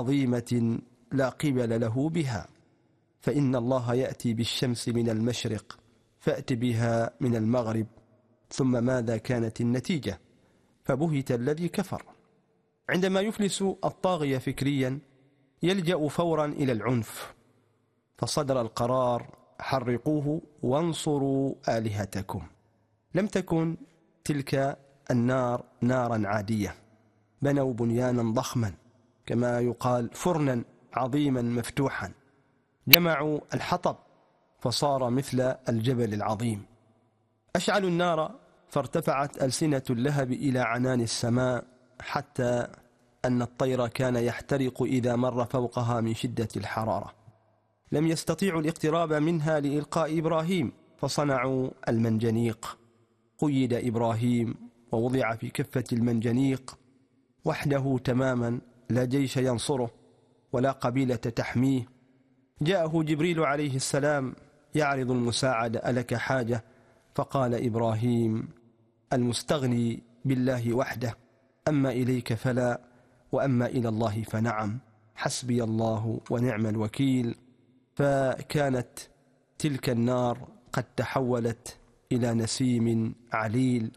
عظيمة لا قبل له بها، فإن الله يأتي بالشمس من المشرق فأت بها من المغرب، ثم ماذا كانت النتيجة؟ فبهت الذي كفر. عندما يفلس الطاغية فكريا يلجأ فورا إلى العنف، فصدر القرار: حرقوه وانصروا آلهتكم. لم تكن تلك النار نارا عادية، بنوا بنيانا ضخما، كما يقال فرنا عظيما مفتوحا، جمعوا الحطب فصار مثل الجبل العظيم، أشعلوا النار فارتفعت ألسنة اللهب إلى عنان السماء، حتى أن الطير كان يحترق إذا مر فوقها من شدة الحرارة. لم يستطيعوا الاقتراب منها لإلقاء إبراهيم، فصنعوا المنجنيق. قيد إبراهيم ووضع في كفة المنجنيق وحده تماما، لا جيش ينصره ولا قبيلة تحميه. جاءه جبريل عليه السلام يعرض المساعدة: ألك حاجة؟ فقال إبراهيم: المستغني بالله وحده، أما إليك فلا، وأما إلى الله فنعم، حسبي الله ونعم الوكيل. فكانت تلك النار قد تحولت إلى نسيم عليل،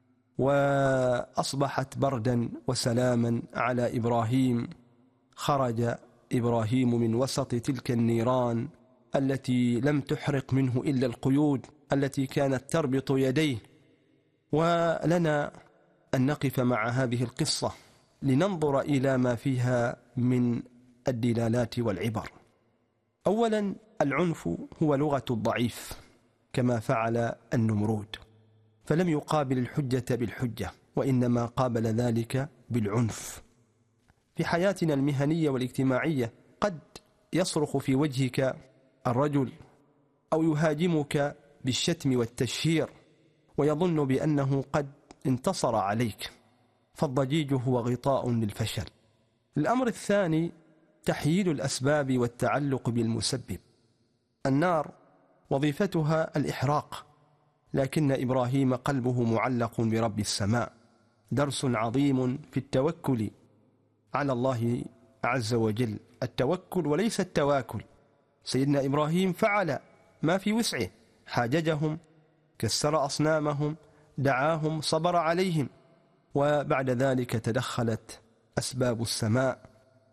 وأصبحت بردا وسلاما على إبراهيم. خرج إبراهيم من وسط تلك النيران التي لم تحرق منه إلا القيود التي كانت تربط يديه. ولنا أن نقف مع هذه القصة لننظر إلى ما فيها من الدلالات والعبر. أولا، العنف هو لغة الضعيف، كما فعل النمرود، فلم يقابل الحجة بالحجة، وإنما قابل ذلك بالعنف. في حياتنا المهنية والاجتماعية قد يصرخ في وجهك الرجل أو يهاجمك بالشتم والتشهير ويظن بأنه قد انتصر عليك، فالضجيج هو غطاء للفشل. الأمر الثاني، تحييد الأسباب والتعلق بالمسبب. النار وظيفتها الإحراق، لكن إبراهيم قلبه معلق برب السماء. درس عظيم في التوكل على الله عز وجل، التوكل وليس التواكل. سيدنا إبراهيم فعل ما في وسعه، حاججهم، كسر أصنامهم، دعاهم، صبر عليهم، وبعد ذلك تدخلت أسباب السماء.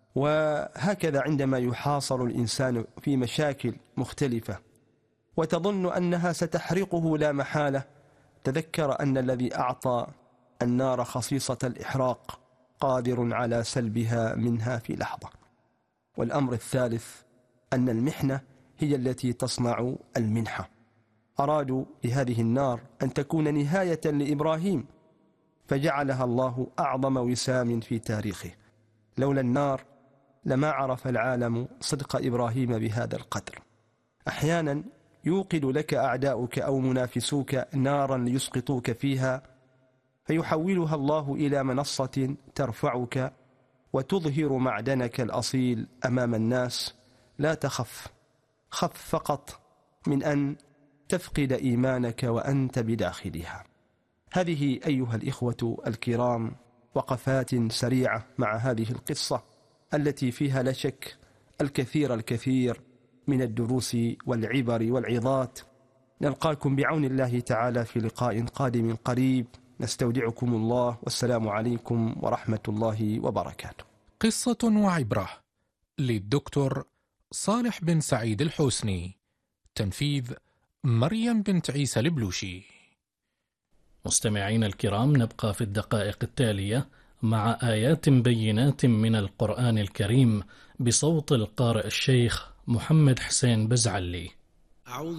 وهكذا عندما يحاصر الإنسان في مشاكل مختلفة وتظن أنها ستحرقه لا محالة، تذكر أن الذي أعطى النار خصيصة الإحراق قادر على سلبها منها في لحظة. والأمر الثالث، أن المحنة هي التي تصنع المنحة. أرادوا بهذه النار أن تكون نهاية لإبراهيم، فجعلها الله أعظم وسام في تاريخه. لولا النار لما عرف العالم صدق إبراهيم بهذا القدر. أحيانا يوقد لك أعداؤك أو منافسوك نارا ليسقطوك فيها، فيحولها الله إلى منصة ترفعك وتظهر معدنك الأصيل أمام الناس. لا تخف، خف فقط من أن تفقد إيمانك وأنت بداخلها. هذه أيها الإخوة الكرام وقفات سريعة مع هذه القصة التي فيها لا شك الكثير من الدروس والعبر والعظات. نلقاكم بعون الله تعالى في لقاء قادم قريب. نستودعكم الله، والسلام عليكم ورحمة الله وبركاته. قصة وعبرة للدكتور صالح بن سعيد الحسني، تنفيذ مريم بنت عيسى البلوشي. مستمعين الكرام، نبقى في الدقائق التالية مع آيات بينات من القرآن الكريم بصوت القارئ الشيخ محمد حسين بزعلي.